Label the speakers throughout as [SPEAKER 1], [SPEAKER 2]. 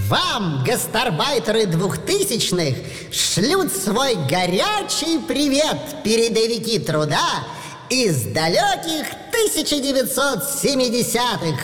[SPEAKER 1] Вам, гастарбайтеры двухтысячных, шлют свой горячий привет передовики труда из далеких 1970-х.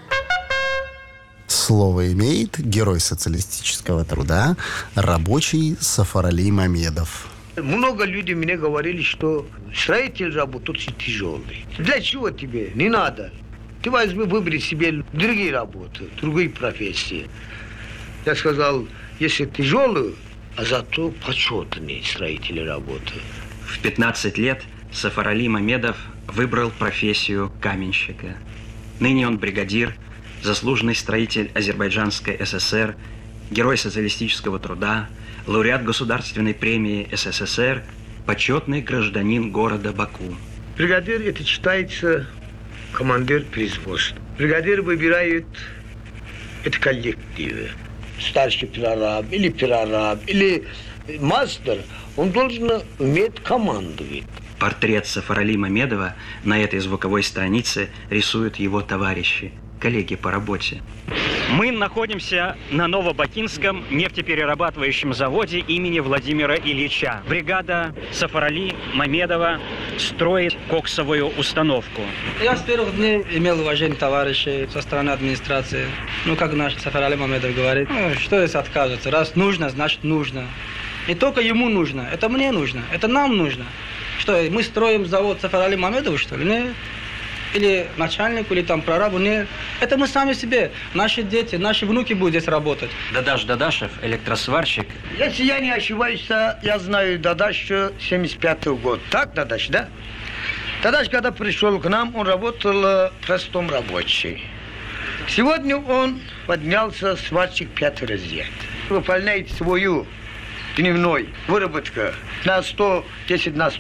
[SPEAKER 2] Слово имеет герой социалистического труда, рабочий Сафарали Мамедов.
[SPEAKER 3] Много людей мне говорили, что строитель работа очень тяжелый. Для чего тебе? Не надо. Ты возьми, выбери себе другие работы, другие профессии. Я сказал, если тяжелую, а зато почетные строители работы.
[SPEAKER 4] В 15 лет Сафарали Мамедов выбрал профессию каменщика. Ныне он бригадир, заслуженный строитель Азербайджанской ССР, герой социалистического труда, лауреат Государственной премии СССР, почетный гражданин города Баку.
[SPEAKER 3] Бригадир – это считается командир производства. Бригадир выбирает это коллективы. Старший прораб, или мастер, он должен уметь командовать.
[SPEAKER 4] Портрет Сафарали Мамедова на этой звуковой странице рисуют его товарищи, коллеги по работе. Мы находимся на Новобакинском нефтеперерабатывающем заводе имени Владимира Ильича. Бригада Сафарали Мамедова строит коксовую установку.
[SPEAKER 5] Я с первых дней имел уважение товарищей со стороны администрации. Как наш Сафарали Мамедов говорит, что если отказываться? Раз нужно, значит нужно. Не только ему нужно, это мне нужно, это нам нужно. Что, мы строим завод Сафарали Мамедову, что ли? Нет. Или начальнику, или там прорабу, нет. Это мы сами себе, наши дети, наши внуки будут здесь работать.
[SPEAKER 4] Дадаш Дадашев, электросварщик.
[SPEAKER 3] Если я не ошибаюсь, я знаю Дадаш еще 75-й год. Так, Дадаш, да? Дадаш, когда пришел к нам, он работал простым рабочим. Сегодня он поднялся сварщик 5-й разряд. Выполняет свою дневной выработка на 110, на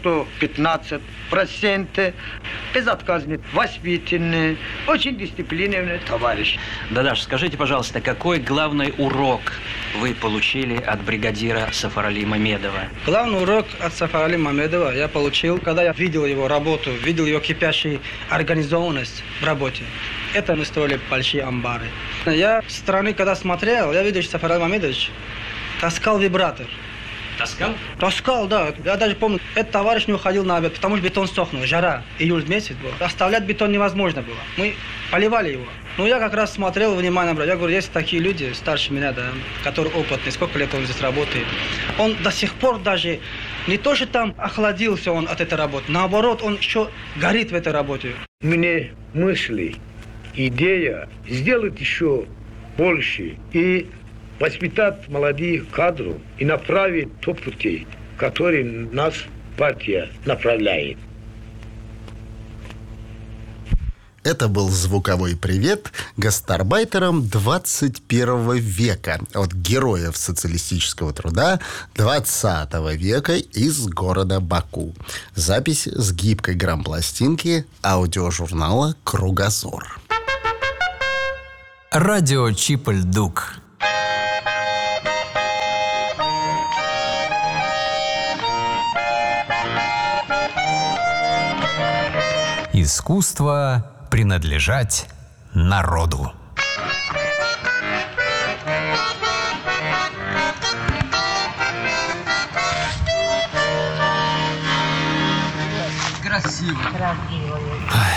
[SPEAKER 3] 115%, безотказный, воспитанный, очень дисциплинированный товарищ.
[SPEAKER 4] Дадаш, скажите, пожалуйста, какой главный урок вы получили от бригадира Сафарали Мамедова?
[SPEAKER 5] Главный урок от Сафарали Мамедова я получил, когда я видел его работу, видел его кипящую организованность в работе. Это мы строили большие амбары. Я с стороны, когда смотрел, я видел, что Сафарали Мамедович таскал вибратор.
[SPEAKER 4] Таскал?
[SPEAKER 5] Таскал, да. Я даже помню, этот товарищ не уходил на обед, потому что бетон сохнул. Жара, июль месяц был. Оставлять бетон невозможно было. Мы поливали его. Я как раз смотрел, внимание брал. Я говорю, есть такие люди, старше меня, да, которые опытные, сколько лет он здесь работает. Он до сих пор даже не то, что там охладился он от этой работы, наоборот, он еще горит в этой работе.
[SPEAKER 3] Мне мысли, идея сделать еще больше и воспитать молодых кадров и направить то пути, который нас партия направляет.
[SPEAKER 2] Это был звуковой привет гастарбайтерам 21 века от героев социалистического труда 20 века из города Баку. Запись с гибкой грампластинки аудиожурнала «Кругозор».
[SPEAKER 6] Радио Чип-Льдук. Искусство принадлежать народу.
[SPEAKER 5] Красиво.